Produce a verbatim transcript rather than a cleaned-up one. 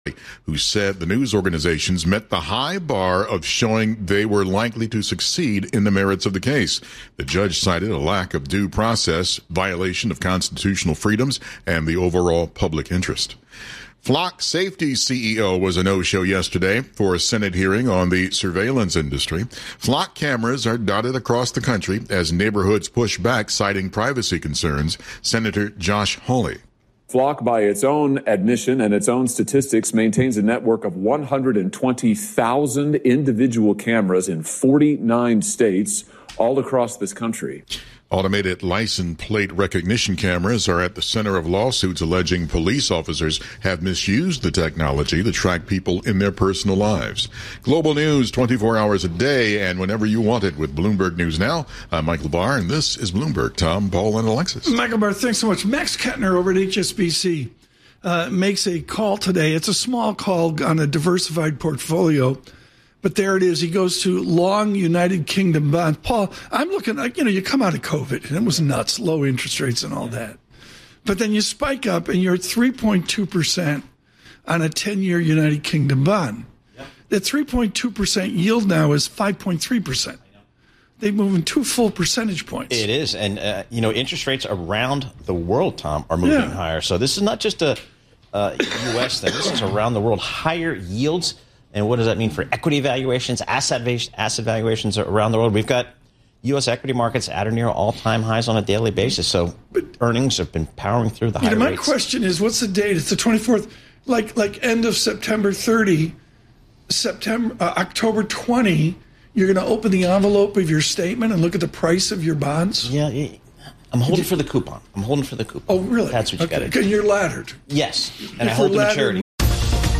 who said the news organizations met the high bar of showing they were likely to succeed in the merits of the case. The judge cited a lack of due process, violation of constitutional freedoms, and the overall public interest. Flock Safety C E O was a no-show yesterday for a Senate hearing on the surveillance industry. Flock cameras are dotted across the country as neighborhoods push back, citing privacy concerns. Senator Josh Hawley. Flock, by its own admission and its own statistics, maintains a network of one hundred twenty thousand individual cameras in forty-nine states all across this country. Automated license plate recognition cameras are at the center of lawsuits alleging police officers have misused the technology to track people in their personal lives. Global news twenty-four hours a day and whenever you want it with Bloomberg News Now. I'm Michael Barr, and this is Bloomberg. Tom, Paul, and Alexis. Michael Barr, thanks so much. Max Kettner over at H S B C uh, makes a call today. It's a small call on a diversified portfolio. But there it is. He goes to long United Kingdom bonds. Paul, I'm looking, you know, you come out of COVID, and it was nuts, low interest rates and all that. But then you spike up, and you're at three point two percent on a ten-year United Kingdom bond. Yep. That three point two percent yield now is five point three percent. They move in two full percentage points. It is. And, uh, you know, interest rates around the world, Tom, are moving yeah. higher. So this is not just a uh, U S thing. This is around the world. Higher yields. And what does that mean for equity valuations, asset asset valuations around the world? We've got U S equity markets at or near all-time highs on a daily basis. So but, earnings have been powering through the high you know, my rates. My question is, what's the date? It's the twenty-fourth, like like end of September thirtieth, September uh, October twentieth. You're going to open the envelope of your statement and look at the price of your bonds? Yeah, yeah. I'm holding for the coupon. I'm holding for the coupon. Oh, really? That's what you okay. got to do. And you're laddered. Yes, and if I hold we're to laddered, maturity.